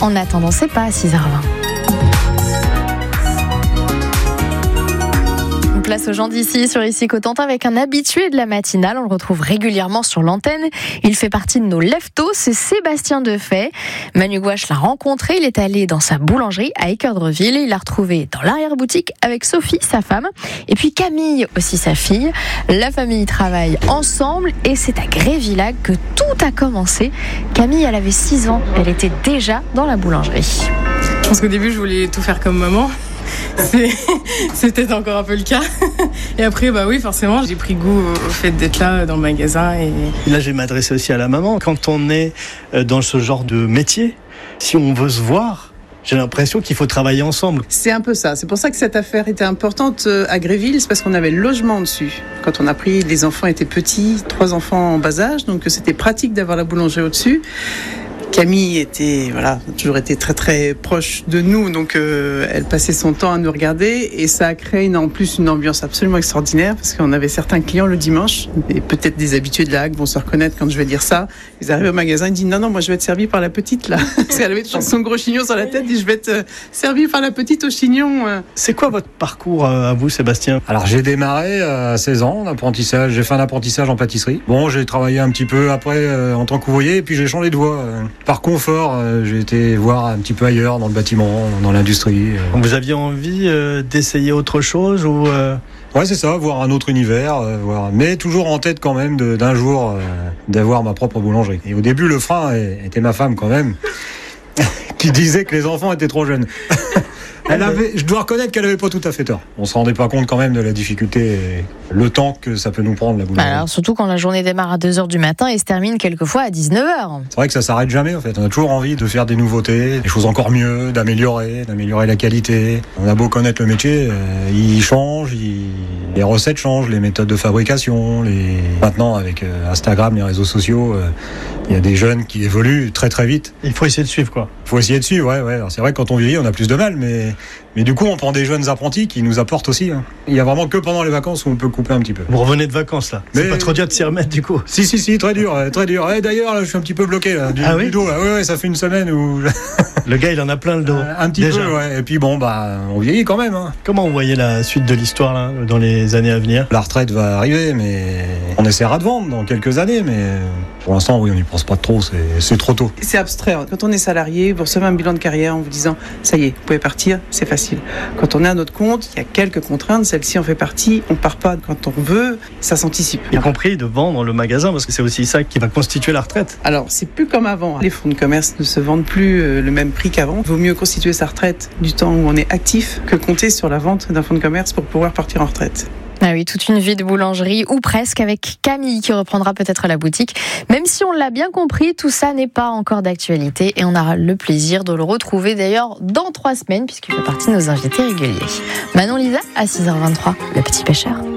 En attendant, c'est pas à 6h20. Place aux gens d'ici sur Ici Cotentin avec un habitué de la matinale. On le retrouve régulièrement sur l'antenne. Il fait partie de nos leftos, c'est Sébastien Defay. Manu Gouache l'a rencontré, il est allé dans sa boulangerie à Équeurdreville. Il l'a retrouvé dans l'arrière-boutique avec Sophie, sa femme, et puis Camille, aussi sa fille. La famille travaille ensemble et c'est à Grévillac que tout a commencé. Camille, elle avait 6 ans, elle était déjà dans la boulangerie. Je pense qu'au début, je voulais tout faire comme maman. C'était encore un peu le cas. Et après, oui, forcément, j'ai pris goût au fait d'être là dans le magasin. Et là, je vais m'adresser aussi à la maman. Quand on est dans ce genre de métier, si on veut se voir, j'ai l'impression qu'il faut travailler ensemble. C'est un peu ça. C'est pour ça que cette affaire était importante à Gréville. C'est parce qu'on avait le logement dessus. Quand on a pris, les enfants étaient petits, 3 enfants en bas âge. Donc c'était pratique d'avoir la boulangerie au-dessus. Camille a toujours été très très proche de nous, donc elle passait son temps à nous regarder et ça a créé en plus une ambiance absolument extraordinaire parce qu'on avait certains clients le dimanche et peut-être des habitués de la Hague vont se reconnaître quand je vais dire ça. Ils arrivent au magasin, ils disent non, moi je vais être servi par la petite là, parce qu'elle avait toujours son gros chignon sur la tête, et je vais être servi par la petite au chignon. C'est quoi votre parcours à vous, Sébastien ? Alors j'ai démarré à 16 ans d'apprentissage, j'ai fait un apprentissage en pâtisserie. Bon, j'ai travaillé un petit peu après en tant qu'ouvrier et puis j'ai changé de voie. Par confort, j'ai été voir un petit peu ailleurs dans le bâtiment, dans l'industrie. Vous aviez envie d'essayer autre chose ou Ouais, c'est ça, voir un autre univers, mais toujours en tête quand même d'un jour d'avoir ma propre boulangerie. Et au début, le frein était ma femme quand même, qui disait que les enfants étaient trop jeunes. Je dois reconnaître qu'elle avait pas tout à fait tort. On se rendait pas compte quand même de la difficulté et le temps que ça peut nous prendre la boulangerie. Alors surtout quand la journée démarre à 2h du matin et se termine quelquefois à 19h. C'est vrai que ça s'arrête jamais en fait. On a toujours envie de faire des nouveautés, des choses encore mieux, d'améliorer la qualité. On a beau connaître le métier, il change, les recettes changent, les méthodes de fabrication, maintenant avec Instagram, les réseaux sociaux, il y a des jeunes qui évoluent très très vite. Il faut essayer de suivre quoi. Il faut essayer de suivre, ouais. Alors, c'est vrai que quand on vieillit, on a plus de mal, mais du coup, on prend des jeunes apprentis qui nous apportent aussi. Il y a vraiment que pendant les vacances où on peut couper un petit peu. Vous revenez de vacances là. C'est pas trop dur de s'y remettre du coup. Si, très dur. Et d'ailleurs, là, je suis un petit peu bloqué là, du dos. Ouais, ça fait une semaine où le gars, il en a plein le dos. Un petit déjà. peu, ouais. Et puis on vieillit quand même. Hein. Comment vous voyez la suite de l'histoire là, dans les années à venir ? La retraite va arriver, mais on essaiera de vendre dans quelques années, mais pour l'instant, oui, on n'y pense pas trop. C'est trop tôt. C'est abstrait. Quand on est salarié, vous recevez un bilan de carrière en vous disant ça y est, vous pouvez partir, c'est facile. Quand on est à notre compte, il y a quelques contraintes, celle-ci en fait partie, on part pas quand on veut, ça s'anticipe. Y compris de vendre le magasin, parce que c'est aussi ça qui va constituer la retraite. Alors, c'est plus comme avant. Les fonds de commerce ne se vendent plus le même prix qu'avant. Il vaut mieux constituer sa retraite du temps où on est actif que compter sur la vente d'un fonds de commerce pour pouvoir partir en retraite. Ah oui, toute une vie de boulangerie, ou presque, avec Camille qui reprendra peut-être la boutique. Même si on l'a bien compris, tout ça n'est pas encore d'actualité et on aura le plaisir de le retrouver d'ailleurs dans 3 semaines puisqu'il fait partie de nos invités réguliers. Manon Lisa à 6h23, le petit pêcheur.